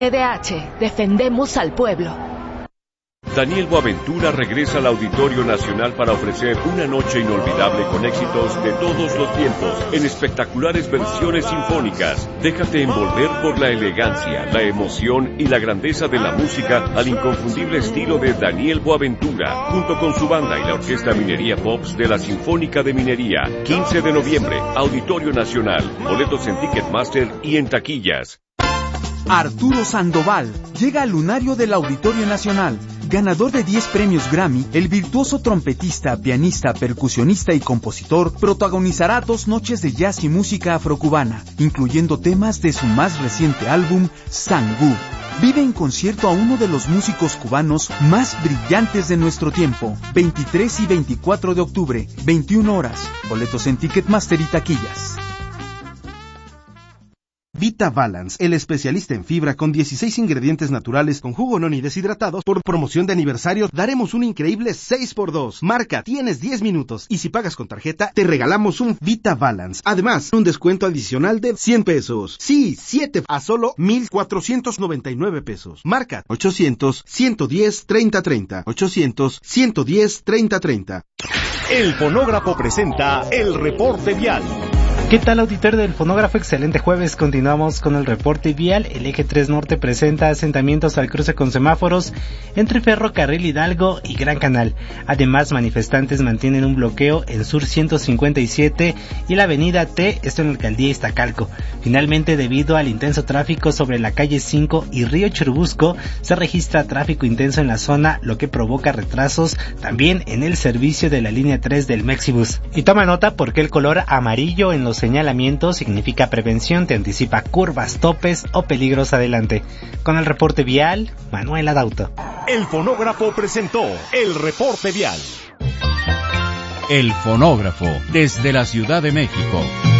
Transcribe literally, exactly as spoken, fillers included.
E D H, defendemos al pueblo. Daniel Boaventura regresa al Auditorio Nacional para ofrecer una noche inolvidable con éxitos de todos los tiempos en espectaculares versiones sinfónicas. Déjate envolver por la elegancia, la emoción y la grandeza de la música al inconfundible estilo de Daniel Boaventura, junto con su banda y la Orquesta Minería Pops de la Sinfónica de Minería. quince de noviembre, Auditorio Nacional. Boletos en Ticketmaster y en taquillas. Arturo Sandoval llega al lunario del Auditorio Nacional. Ganador de diez premios Grammy, el virtuoso trompetista, pianista, percusionista y compositor protagonizará dos noches de jazz y música afrocubana, incluyendo temas de su más reciente álbum, Sangú. Vive en concierto a uno de los músicos cubanos más brillantes de nuestro tiempo. veintitrés y veinticuatro de octubre, veintiuna horas. Boletos en Ticketmaster y taquillas. Vita Balance, el especialista en fibra con dieciséis ingredientes naturales con jugo noni deshidratados. Por promoción de aniversario daremos un increíble seis por dos. Marca, tienes diez minutos y si pagas con tarjeta te regalamos un Vita Balance. Además, un descuento adicional de cien pesos. Sí, siete a solo mil cuatrocientos noventa y nueve pesos. Marca ochocientos, ciento diez, treinta treinta. ochocientos, ciento diez, treinta treinta. El Fonógrafo presenta el reporte vial. ¿Qué tal, auditorio del Fonógrafo? Excelente jueves, continuamos con el reporte vial. El eje tres Norte presenta asentamientos al cruce con semáforos entre Ferrocarril Hidalgo y Gran Canal. Además, manifestantes mantienen un bloqueo en Sur ciento cincuenta y siete y la avenida T, esto en la alcaldía Iztacalco. Finalmente, debido al intenso tráfico sobre la calle cinco y Río Churubusco, se registra tráfico intenso en la zona, lo que provoca retrasos también en el servicio de la línea tres del Mexibus. Y toma nota porque el color amarillo en los señalamientos significa prevención, te anticipa curvas, topes o peligros adelante. Con el reporte vial, Manuel Adauto. El Fonógrafo presentó el reporte vial. El Fonógrafo, desde la Ciudad de México.